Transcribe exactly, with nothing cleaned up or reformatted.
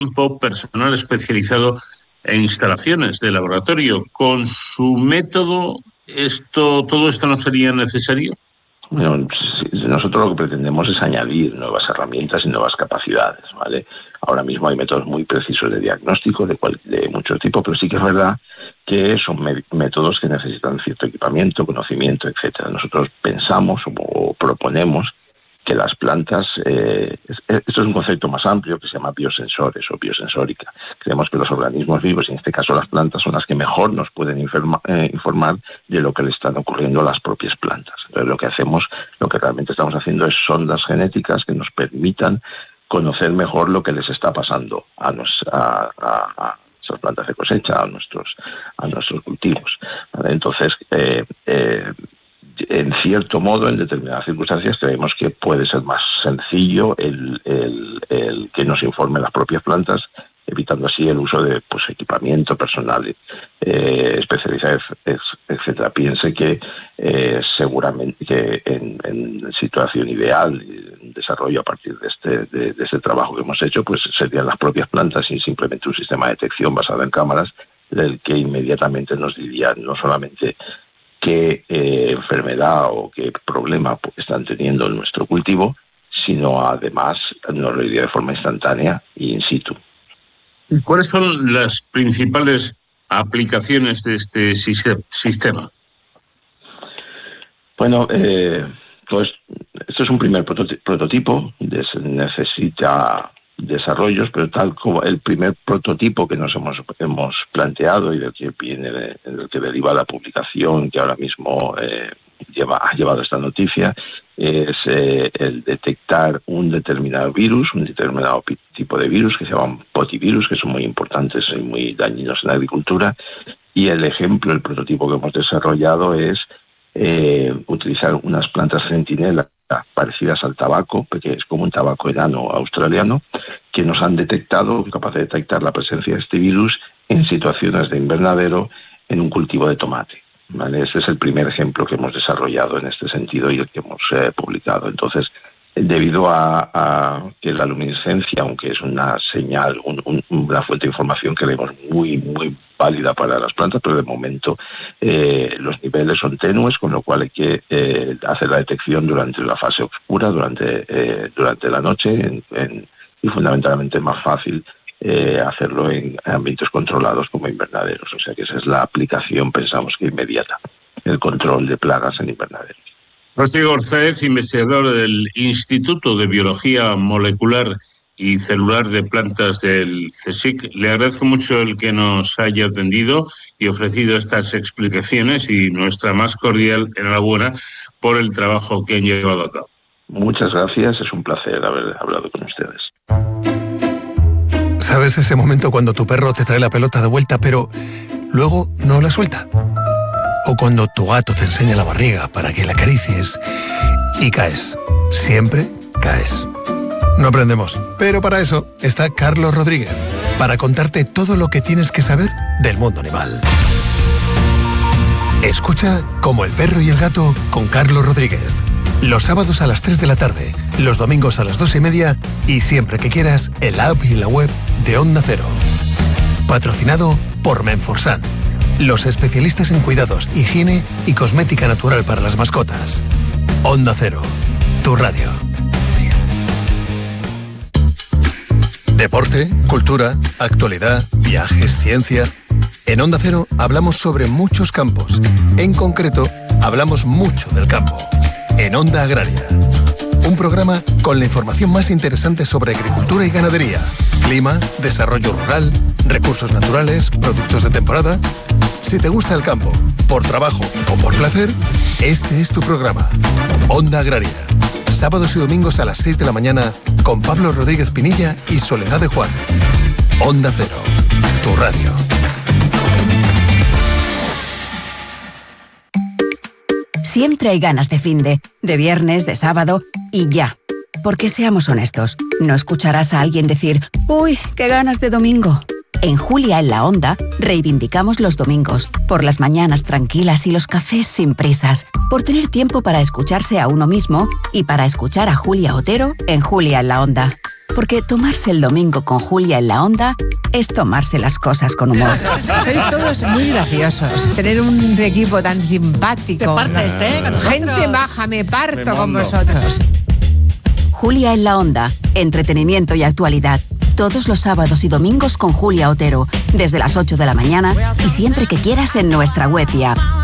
tiempo, personal especializado en instalaciones de laboratorio. ¿Con su método esto, todo esto no sería necesario? Bueno, nosotros lo que pretendemos es añadir nuevas herramientas y nuevas capacidades, ¿vale? Ahora mismo hay métodos muy precisos de diagnóstico de, cual, de muchos tipos, pero sí que es verdad que son métodos que necesitan cierto equipamiento, conocimiento, etcétera. Nosotros pensamos o proponemos que las plantas, eh, esto es un concepto más amplio que se llama biosensores o biosensórica. Creemos que los organismos vivos, y en este caso las plantas, son las que mejor nos pueden informa, eh, informar de lo que le están ocurriendo a las propias plantas. Entonces lo que hacemos, lo que realmente estamos haciendo es sondas genéticas que nos permitan conocer mejor lo que les está pasando a, nos, a, a, a esas plantas de cosecha, a nuestros, a nuestros cultivos, ¿vale? Entonces, eh, eh, en cierto modo, en determinadas circunstancias, creemos que puede ser más sencillo el, el, el que nos informen las propias plantas, evitando así el uso de pues, equipamiento personal eh, especializado, etcétera. Piense que eh, seguramente que en, en situación ideal, en desarrollo a partir de este, de, de este trabajo que hemos hecho, pues serían las propias plantas y simplemente un sistema de detección basado en cámaras, del que inmediatamente nos diría no solamente qué eh, enfermedad o qué problema están teniendo en nuestro cultivo, sino además nos lo diría de forma instantánea e in situ. ¿Y cuáles son las principales aplicaciones de este sistema? Bueno, eh, pues esto es un primer prototipo, necesita desarrollos, pero tal como el primer prototipo que nos hemos hemos planteado y del que viene de, del que deriva la publicación que ahora mismo eh, lleva ha llevado esta noticia es eh, el detectar un determinado virus, un determinado tipo de virus que se llaman potivirus, que son muy importantes y muy dañinos en la agricultura, y el ejemplo, el prototipo que hemos desarrollado es eh, utilizar unas plantas centinela parecidas al tabaco, porque es como un tabaco enano australiano, que nos han detectado, capaz de detectar la presencia de este virus en situaciones de invernadero en un cultivo de tomate, ¿vale? Este es el primer ejemplo que hemos desarrollado en este sentido y el que hemos eh, publicado. Entonces, debido a, a que la luminiscencia, aunque es una señal, un, un, una fuente de información que vemos muy, muy válida para las plantas, pero de momento eh, los niveles son tenues, con lo cual hay que eh, hacer la detección durante la fase oscura, durante, eh, durante la noche, en, en, y fundamentalmente más fácil eh, hacerlo en ambientes controlados como invernaderos. O sea que esa es la aplicación, pensamos que inmediata, el control de plagas en invernaderos. Rocío Orzáez, investigador del Instituto de Biología Molecular y Celular de Plantas del CSIC. Le agradezco mucho el que nos haya atendido y ofrecido estas explicaciones, y nuestra más cordial enhorabuena por el trabajo que han llevado a cabo. Muchas gracias, es un placer haber hablado con ustedes. ¿Sabes ese momento cuando tu perro te trae la pelota de vuelta, pero luego no la suelta? O cuando tu gato te enseña la barriga para que la acaricies y caes. Siempre caes. No aprendemos, pero para eso está Carlos Rodríguez, para contarte todo lo que tienes que saber del mundo animal. Escucha Como el perro y el gato con Carlos Rodríguez. Los sábados a las tres de la tarde, los domingos a las dos y media y siempre que quieras en la app y en la web de Onda Cero. Patrocinado por Menforsan, los especialistas en cuidados, higiene y cosmética natural para las mascotas. Onda Cero, tu radio. Deporte, cultura, actualidad, viajes, ciencia. En Onda Cero hablamos sobre muchos campos. En concreto, hablamos mucho del campo. En Onda Agraria. Un programa con la información más interesante sobre agricultura y ganadería, clima, desarrollo rural, recursos naturales, productos de temporada. Si te gusta el campo, por trabajo o por placer, este es tu programa. Onda Agraria. Sábados y domingos a las seis de la mañana con Pablo Rodríguez Pinilla y Soledad de Juan. Onda Cero, tu radio. Siempre hay ganas de finde, de viernes, de sábado y ya. Porque seamos honestos, no escucharás a alguien decir «Uy, qué ganas de domingo». En Julia en la Onda reivindicamos los domingos, por las mañanas tranquilas y los cafés sin prisas, por tener tiempo para escucharse a uno mismo y para escuchar a Julia Otero en Julia en la Onda. Porque tomarse el domingo con Julia en la Onda es tomarse las cosas con humor. Sois todos muy graciosos. Tener un equipo tan simpático. Te partes, ¿no? ¿eh? Con nosotros. Gente baja, me parto Me con mondo. vosotros. Julia en la Onda, entretenimiento y actualidad. Todos los sábados y domingos con Julia Otero, desde las ocho de la mañana y siempre que quieras en nuestra web y app.